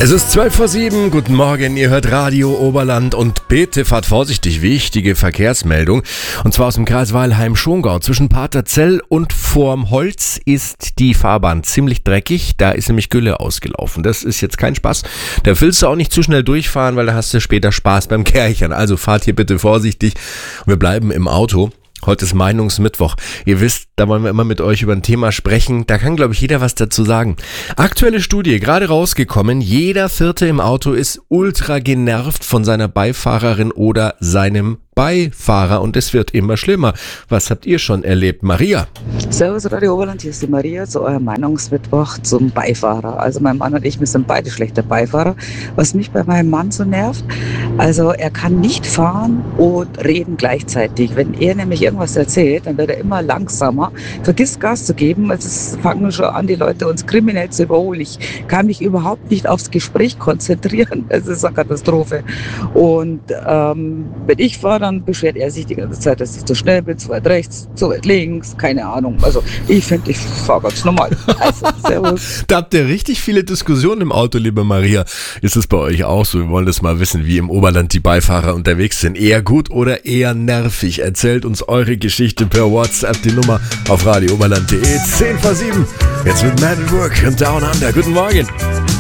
Es ist 7:12, guten Morgen, ihr hört Radio Oberland und bitte fahrt vorsichtig, wichtige Verkehrsmeldung. Und zwar aus dem Kreis Weilheim-Schongau. Zwischen Paterzell und Vorm Holz ist die Fahrbahn ziemlich dreckig, da ist nämlich Gülle ausgelaufen. Das ist jetzt kein Spaß. Da willst du auch nicht zu schnell durchfahren, weil da hast du später Spaß beim Kärchern. Also fahrt hier bitte vorsichtig. Wir bleiben im Auto. Heute ist Meinungsmittwoch. Ihr wisst, da wollen wir immer mit euch über ein Thema sprechen. Da kann, glaube ich, jeder was dazu sagen. Aktuelle Studie, gerade rausgekommen. Jeder Vierte im Auto ist ultra genervt von seiner Beifahrerin oder seinem Beifahrer. Und es wird immer schlimmer. Was habt ihr schon erlebt, Maria? Servus Radio Oberland, hier ist die Maria zu eurem Meinungsmittwoch zum Beifahrer. Also mein Mann und ich, wir sind beide schlechte Beifahrer. Was mich bei meinem Mann so nervt, also er kann nicht fahren und reden gleichzeitig. Wenn er nämlich irgendwas erzählt, dann wird er immer langsamer, vergisst Gas zu geben. Es fangen schon an, die Leute uns kriminell zu überholen. Ich kann mich überhaupt nicht aufs Gespräch konzentrieren. Es ist eine Katastrophe. Und wenn ich fahre, dann beschwert er sich die ganze Zeit, dass ich zu schnell bin, zu weit rechts, zu weit links, keine Ahnung. Also ich finde, ich fahre ganz normal. Also, servus. Da habt ihr richtig viele Diskussionen im Auto, liebe Maria. Ist es bei euch auch so? Wir wollen das mal wissen, wie im Oberland die Beifahrer unterwegs sind. Eher gut oder eher nervig? Erzählt uns eure Geschichte per WhatsApp, die Nummer auf radiooberland.de. 7:10. Jetzt mit Man at Work und Down Under. Guten Morgen.